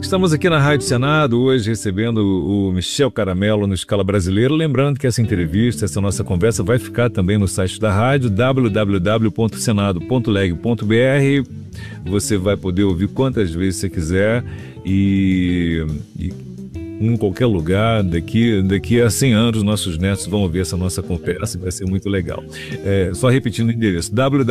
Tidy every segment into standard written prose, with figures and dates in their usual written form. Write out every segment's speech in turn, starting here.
Estamos aqui na Rádio Senado hoje recebendo o Michel Caramelo no Escala Brasileira. Lembrando que essa entrevista, essa nossa conversa vai ficar também no site da rádio, www.senado.leg.br. Você vai poder ouvir quantas vezes você quiser e em qualquer lugar. Daqui a 100 anos nossos netos vão ouvir essa nossa conversa e vai ser muito legal. Só repetindo o endereço,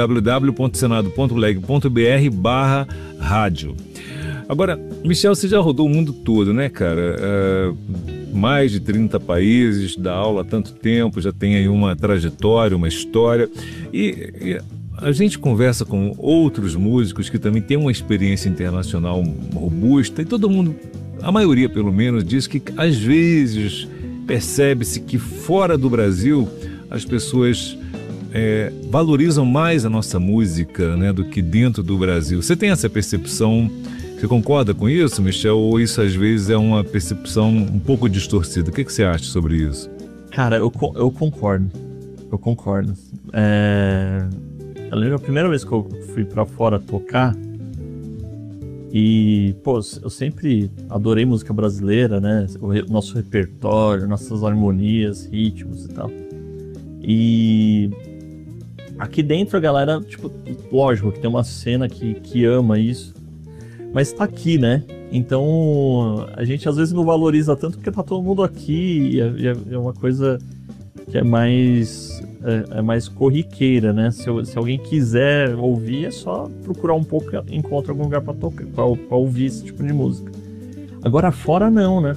www.senado.leg.br/rádio. Agora, Michel, você já rodou o mundo todo, né, cara? Mais de 30 países, dá aula há tanto tempo, já tem aí uma trajetória, uma história. E a gente conversa com outros músicos que também têm uma experiência internacional robusta e todo mundo, a maioria pelo menos, diz que às vezes percebe-se que fora do Brasil as pessoas valorizam mais a nossa música, né, do que dentro do Brasil. Você tem essa percepção? Você concorda com isso, Michel? Ou isso às vezes é uma percepção um pouco distorcida? O que você acha sobre isso? Cara, eu concordo. Eu concordo. Eu lembro a primeira vez que eu fui pra fora tocar e, pô, eu sempre adorei música brasileira, né? O nosso repertório, nossas harmonias, ritmos e tal. E aqui dentro a galera, tipo, lógico que tem uma cena que ama isso. Mas tá aqui, né? Então a gente às vezes não valoriza tanto porque tá todo mundo aqui e é uma coisa que é mais corriqueira, né? Se alguém quiser ouvir, é só procurar um pouco e encontra algum lugar pra tocar, pra ouvir esse tipo de música. Agora fora não, né?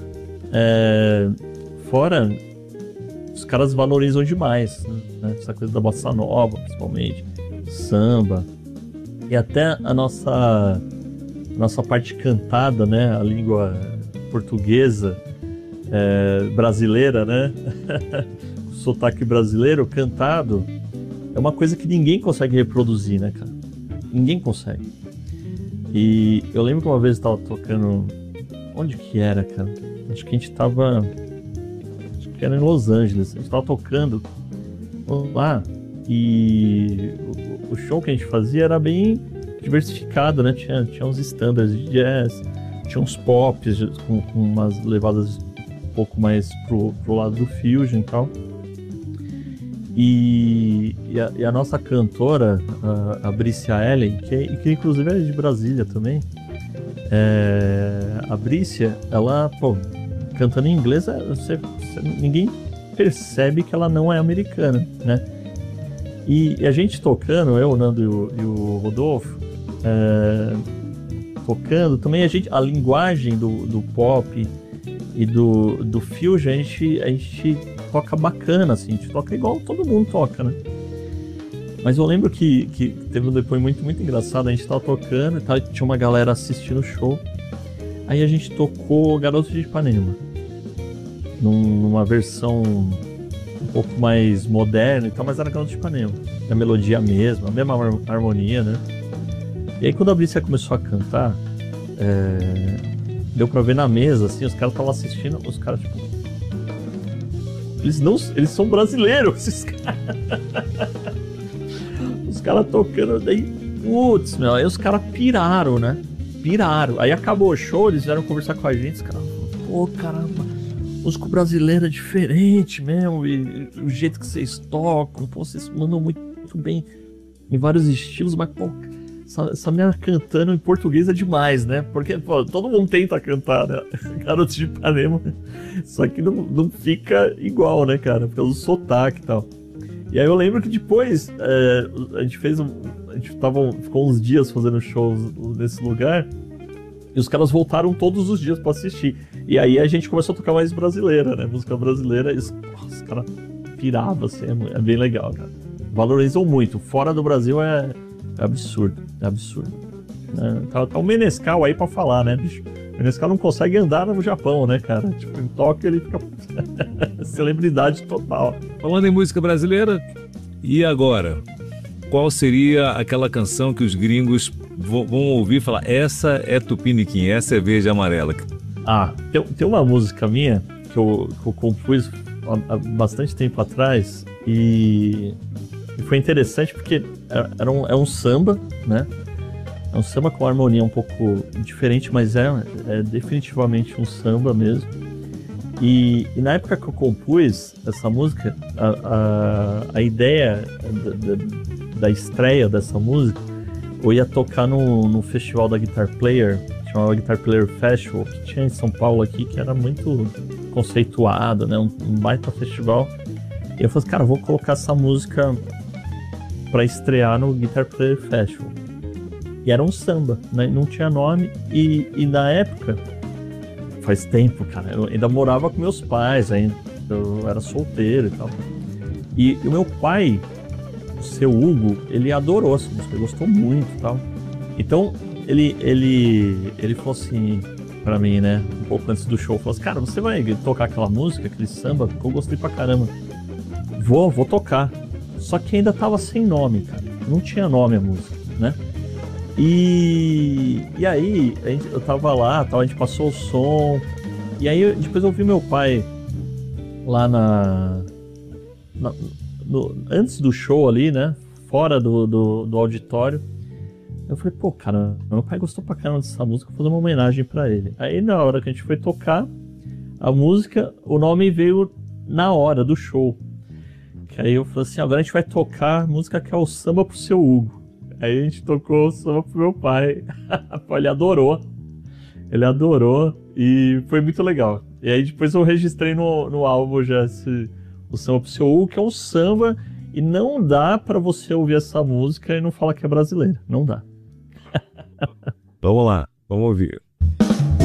Fora os caras valorizam demais, né? Essa coisa da bossa nova, principalmente, samba e até a nossa parte cantada, né, a língua portuguesa brasileira, né, o sotaque brasileiro cantado, é uma coisa que ninguém consegue reproduzir, né, cara? Ninguém consegue. E eu lembro que uma vez eu tava tocando, onde que era, cara? Acho que era em Los Angeles. A gente tava tocando lá e o show que a gente fazia era bem diversificado, né? Tinha uns standards de jazz, tinha uns pops com umas levadas um pouco mais pro lado do fusion e tal. E a nossa cantora, a Brícia Ellen, que inclusive é de Brasília também, a Brícia, ela, pô, cantando em inglês, ninguém percebe que ela não é americana, né? E a gente tocando, eu, o Nando e o Rodolfo, tocando também, a linguagem do pop e do fusion, a gente toca bacana, assim, a gente toca igual todo mundo toca, né? Mas eu lembro que teve um depoimento muito engraçado, a gente tava tocando e tal, tinha uma galera assistindo o show, aí a gente tocou Garoto de Ipanema, numa versão um pouco mais moderna e tal, mas era Garoto de Ipanema, a melodia mesma, a mesma harmonia, né? E aí quando a Brícia começou a cantar, deu pra ver na mesa, assim, os caras estavam assistindo, os caras, tipo... Eles são brasileiros, esses caras. Os caras tocando, daí... Putz, meu, aí os caras piraram, né? Piraram. Aí acabou o show, eles vieram conversar com a gente, os caras falaram, pô, caramba, música brasileira é diferente mesmo, e o jeito que vocês tocam, pô, vocês mandam muito bem em vários estilos, mas, pô... Essa menina cantando em português é demais, né? Porque, pô, todo mundo tenta cantar, né? Garotos de Ipanema. Só que não fica igual, né, cara? Por causa do sotaque e tal. E aí eu lembro que depois a gente ficou uns dias fazendo shows nesse lugar. E os caras voltaram todos os dias pra assistir. E aí a gente começou a tocar mais brasileira, né? Música brasileira. E os caras piravam, assim. É bem legal, cara. Valorizam muito. Fora do Brasil é absurdo. Tá o Menescal aí pra falar, né, bicho? O Menescal não consegue andar no Japão, né, cara? Tipo, em Tóquio ele fica celebridade total. Falando em música brasileira, e agora? Qual seria aquela canção que os gringos vão ouvir e falar, essa é Tupiniquim, essa é Verde e Amarela? Tem uma música minha que eu compus há bastante tempo atrás e foi interessante porque é um samba, né? É É um samba com uma harmonia um pouco diferente, mas é definitivamente um samba mesmo. E na época que eu compus essa música, a ideia da estreia dessa música, eu ia tocar no festival da Guitar Player, chamava Guitar Player Festival, que tinha em São Paulo aqui, que era muito conceituado, né? Um baita festival. E eu falei assim, cara, vou colocar essa música pra estrear no Guitar Player Festival. E era um samba, né? Não tinha nome. E na época, faz tempo, cara, eu ainda morava com meus pais, ainda eu era solteiro e tal. E o meu pai, o seu Hugo, ele adorou essa música, ele gostou muito e tal. Então, ele falou assim pra mim, né, um pouco antes do show, falou assim, cara, você vai tocar aquela música, aquele samba, que eu gostei pra caramba. Vou tocar. Só que ainda tava sem nome, cara. Não tinha nome a música, né? E aí, eu tava lá, a gente passou o som. E aí, depois eu vi meu pai lá antes do show ali, né? Fora do auditório. Eu falei, pô, cara, meu pai gostou pra caramba dessa música, vou fazer uma homenagem pra ele. Aí, na hora que a gente foi tocar a música, o nome veio na hora do show. Que aí eu falei assim, agora a gente vai tocar a música que é o Samba pro Seu Hugo. Aí a gente tocou o samba pro meu pai. Ele adorou. Ele adorou e foi muito legal. E aí depois eu registrei no álbum já o Samba pro Seu Hugo, que é um samba, e não dá pra você ouvir essa música e não falar que é brasileira. Não dá. Vamos lá, vamos ouvir.